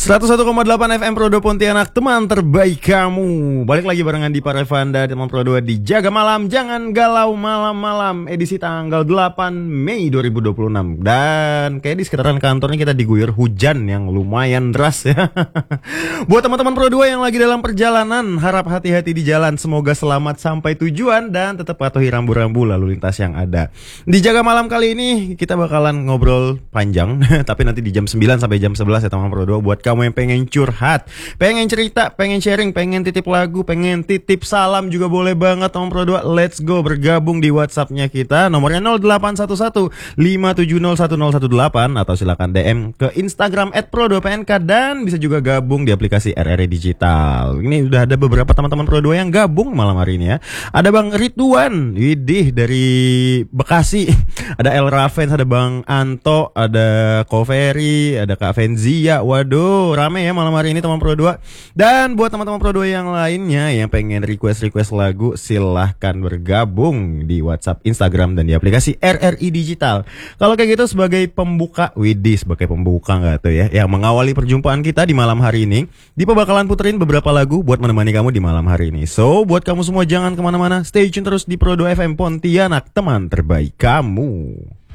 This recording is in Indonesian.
101,8 FM Pro 2 Pontianak, teman terbaik kamu. Balik lagi barengan di Parevanda, teman Pro 2 di Jaga Malam, Jangan Galau Malam-Malam, edisi tanggal 8 Mei 2026. Dan kayak di sekitaran kantornya kita diguyur hujan yang lumayan deras ya. Buat teman-teman Pro 2 yang lagi dalam perjalanan, harap hati-hati di jalan. Semoga selamat sampai tujuan dan tetap patuhi rambu-rambu lalu lintas yang ada. Di Jaga Malam kali ini kita bakalan ngobrol panjang, tapi nanti di jam 9 sampai jam 11 ya teman Pro 2. Buat kamu yang pengen curhat, pengen cerita, pengen sharing, pengen titip lagu, pengen titip salam juga boleh banget teman Pro 2. Let's go bergabung di WhatsApp-nya kita. Nomornya 0811-570-1018 atau silakan DM ke Instagram @pro2pnk dan bisa juga gabung di aplikasi RRI Digital. Ini udah ada beberapa teman-teman Pro 2 yang gabung malam hari ini ya. Ada Bang Ridwan, widih dari Bekasi. Ada El Ravens, ada Bang Anto, ada Koveri, ada Kak Fenzia. Waduh, rame ya malam hari ini teman Pro 2. Dan buat teman-teman Pro 2 yang lainnya yang pengen request lagu, silahkan bergabung di WhatsApp, Instagram, dan di aplikasi RRI Digital. Kalau kayak gitu sebagai pembuka, widih sebagai pembuka nggak tuh ya, yang mengawali perjumpaan kita di malam hari ini, Dipa bakalan puterin beberapa lagu buat menemani kamu di malam hari ini. So, buat kamu semua jangan kemana-mana, stay tune terus di Pro 2 FM Pontianak, teman terbaik kamu.